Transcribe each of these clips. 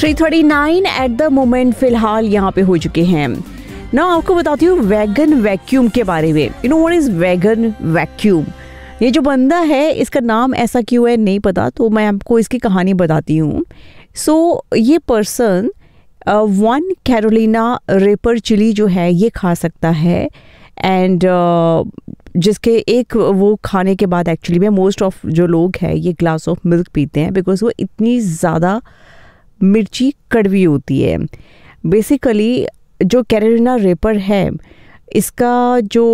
3:39 at the moment फिलहाल यहाँ पे हो चुके हैं ना। आपको बताती हूँ वैगन वैक्यूम के बारे में। You know what is wagon vacuum? ये जो बंदा है इसका नाम ऐसा क्यों है नहीं पता, तो मैं आपको इसकी कहानी बताती हूँ। ये पर्सन 1 कैरोलिना रिपर चिली जो है ये खा सकता है एंड जिसके एक वो खाने के बाद एक्चुअली में मोस्ट ऑफ जो लोग हैं ये ग्लास ऑफ मिल्क पीते हैं बिकॉज वो इतनी ज़्यादा मिर्ची कड़वी होती है। बेसिकली जो कैरोलिना रिपर है इसका जो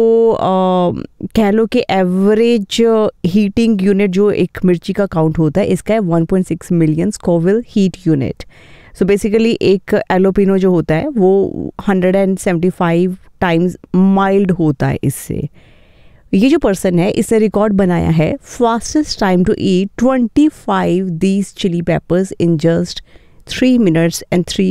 कह लो कि एवरेज हीटिंग यूनिट जो एक मिर्ची का काउंट होता है इसका है 1.6 million Scoville heat unit. So basically एक एलोपिनो जो होता है वो 175 टाइम्स माइल्ड होता है इससे। ये जो पर्सन है इसने रिकॉर्ड बनाया है fastest time to eat 25 these Chili Peppers in just 3 minutes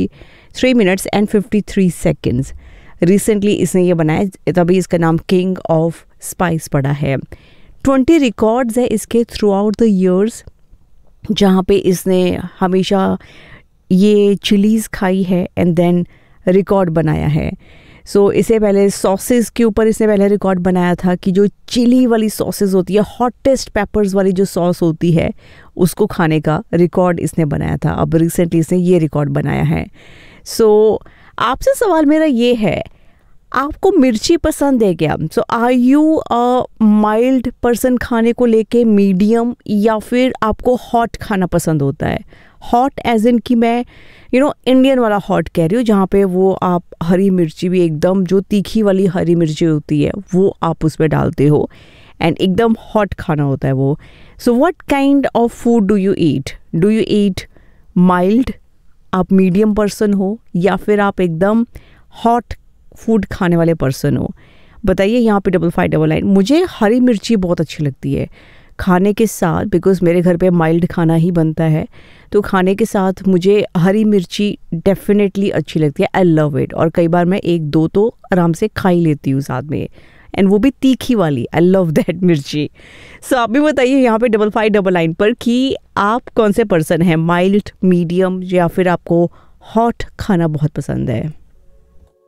and 53 seconds। Recently इसने ये बनाया तभी इसका नाम किंग ऑफ स्पाइस पड़ा है। 20 रिकॉर्ड्स है इसके थ्रू आउट द ईयर्स जहाँ पे इसने हमेशा ये चिलीज़ खाई है एंड देन रिकॉर्ड बनाया है। इससे पहले सॉसेस के ऊपर इसने पहले रिकॉर्ड बनाया था कि जो चिली वाली सॉसेस होती है, हॉटेस्ट पेपर्स वाली जो सॉस होती है उसको खाने का रिकॉर्ड इसने बनाया था। अब रिसेंटली इसने ये रिकॉर्ड बनाया है। आपसे सवाल मेरा ये है, आपको मिर्ची पसंद है क्या? Are you a mild person खाने को लेके, मीडियम, या फिर आपको हॉट खाना पसंद होता है? हॉट एज इन कि मैं इंडियन वाला हॉट कह रही हूँ जहाँ पे वो आप हरी मिर्ची भी एकदम जो तीखी वाली हरी मिर्ची होती है वो आप उसमें डालते हो एंड एकदम हॉट खाना होता है वो। What kind of food do you eat? Do you eat mild, आप मीडियम पर्सन हो, या फिर आप एकदम हॉट फूड खाने वाले पर्सन हो? बताइए यहाँ पे 5599। मुझे हरी मिर्ची बहुत अच्छी लगती है खाने के साथ बिकॉज मेरे घर पे माइल्ड खाना ही बनता है, तो खाने के साथ मुझे हरी मिर्ची डेफिनेटली अच्छी लगती है। I love it. और कई बार मैं 1-2 तो आराम से खा ही लेती हूँ साथ में, एंड वो भी तीखी वाली। आई लव दैट मिर्ची। आप भी बताइए यहाँ पे 5599 पर कि आप कौन से पर्सन हैं, माइल्ड, मीडियम, या फिर आपको हॉट खाना बहुत पसंद है?